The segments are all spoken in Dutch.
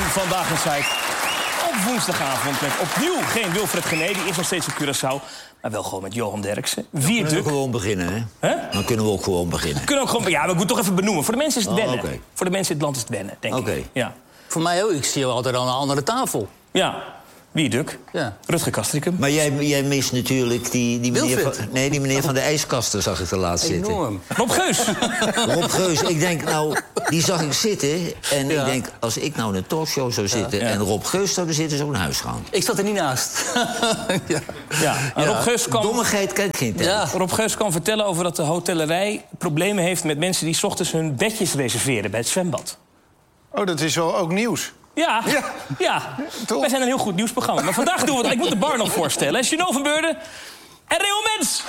Vandaag in Zuid. Op woensdagavond met opnieuw geen Wilfred Genee. Die is nog steeds in Curaçao. Maar wel gewoon met Johan Derksen. Dan kunnen we gewoon beginnen, hè? Dan kunnen we ook gewoon beginnen. Ja, we moeten toch even benoemen. Voor de mensen is het wennen. Okay. Voor de mensen in het land is het wennen, denk ik. Ja. Voor mij ook. Ik zie jou altijd aan een andere tafel. Ja. Wie, Duk? Ja. Rutger Kastrikum. Maar jij mist natuurlijk die meneer die meneer van de ijskasten zag ik er laatst zitten. Enorm. Rob Geus. Rob Geus, ik denk nou, die zag ik zitten. En ik denk, als ik nou in een talkshow zou zitten en Rob Geus zou er zitten, zou ik naar huis gaan. Ik zat er niet naast. Rob Geus kan... Dommigheid kent geen tijd. Rob Geus kan vertellen over dat de hotellerij problemen heeft met mensen die 's ochtends hun bedjes reserveren bij het zwembad. Oh, dat is wel ook nieuws. Ja. Wij zijn een heel goed nieuwsprogramma. Maar vandaag doen we het. Ik moet de bar nog voorstellen. Jeannot van Beurden en Reo Mens.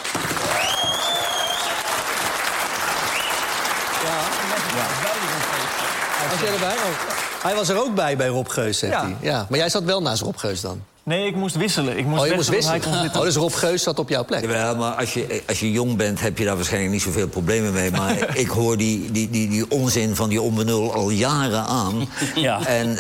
Was jij erbij? Hij was er ook bij Rob Geus, zegt hij. Ja. Maar jij zat wel naast Rob Geus dan? Nee, ik moest wisselen. Je moest wisselen? Dus Rob Geus zat op jouw plek? Ja, maar als je jong bent, heb je daar waarschijnlijk niet zoveel problemen mee. Maar ik hoor die onzin van die onbenul al jaren aan. Ja. En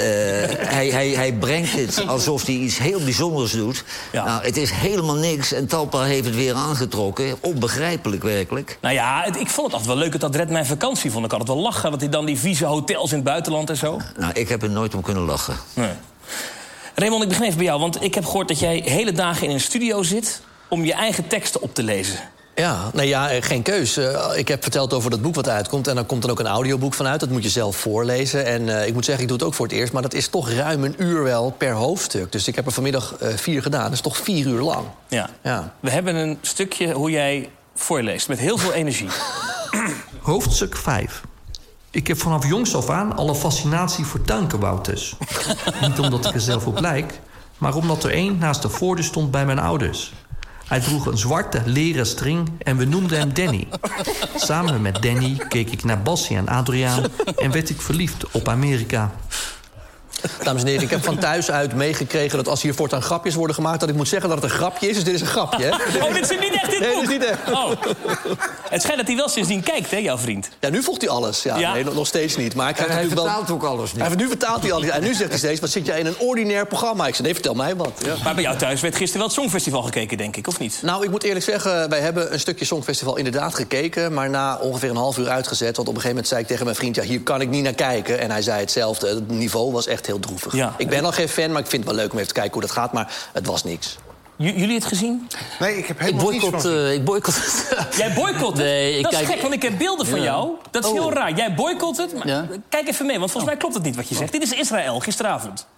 hij brengt het alsof hij iets heel bijzonders doet. Ja. Nou, het is helemaal niks en Talpa heeft het weer aangetrokken. Onbegrijpelijk, werkelijk. Nou ja, ik vond het altijd wel leuk. Dat redt mijn vakantie. Vond ik altijd wel lachen. Dat hij dan die vieze hotels in het buitenland en zo. Nou, ik heb er nooit om kunnen lachen. Nee. Raymond, ik begin even bij jou, want ik heb gehoord dat jij hele dagen in een studio zit om je eigen teksten op te lezen. Ja, geen keus. Ik heb verteld over dat boek wat uitkomt en dan komt er ook een audioboek vanuit. Dat moet je zelf voorlezen. En ik moet zeggen, ik doe het ook voor het eerst, maar dat is toch ruim een uur wel per hoofdstuk. Dus ik heb er vanmiddag 4 gedaan. Dat is toch 4 uur lang. Ja. We hebben een stukje hoe jij voorleest, met heel veel energie. Hoofdstuk 5. Ik heb vanaf jongs af aan al een fascinatie voor tuinkabouters. Niet omdat ik er zelf op lijk, maar omdat er één naast de voordeur stond bij mijn ouders. Hij droeg een zwarte leren string en we noemden hem Danny. Samen met Danny keek ik naar Bassie en Adriaan en werd ik verliefd op Amerika. Dames en heren, ik heb van thuis uit meegekregen dat als hier voortaan grapjes worden gemaakt, dat ik moet zeggen dat het een grapje is. Dus dit is een grapje, hè? Oh, dit is niet echt dit boek? Nee, dit is niet echt. Oh. Het schijnt dat hij wel sindsdien kijkt, hè, jouw vriend? Ja, nu volgt hij alles. Ja. Nee, nog steeds niet. Maar hij vertaalt ook alles niet. Nu vertaalt hij alles. En nu zegt hij steeds, wat zit jij in een ordinair programma? Ik zei, nee, vertel mij wat. Ja. Maar bij jou thuis werd gisteren wel het Songfestival gekeken, denk ik, of niet? Nou, ik moet eerlijk zeggen, wij hebben een stukje Songfestival inderdaad gekeken, maar na ongeveer een half uur uitgezet. Want op een gegeven moment zei ik tegen mijn vriend, ja, hier kan ik niet naar kijken. En hij zei hetzelfde. Het niveau was echt heel droevig. Ja. Ik ben al geen fan, maar ik vind het wel leuk om even te kijken hoe dat gaat. Maar het was niks. Jullie het gezien? Nee, ik heb helemaal niets van. Ik boycott het. Jij boycott het? Nee, dat is gek, want ik heb beelden van jou. Dat is heel raar. Jij boycott het, maar kijk even mee, want volgens mij klopt het niet wat je zegt. Dit is Israël, gisteravond.